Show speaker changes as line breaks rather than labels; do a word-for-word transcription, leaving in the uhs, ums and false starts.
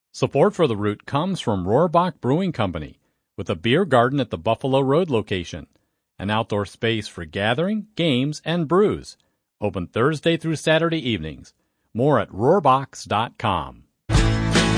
Support for the route comes from Rohrbach Brewing Company, with a beer garden at the Buffalo Road location, an outdoor space for gathering, games, and brews. Open Thursday through Saturday evenings. More at rohrbachs dot com.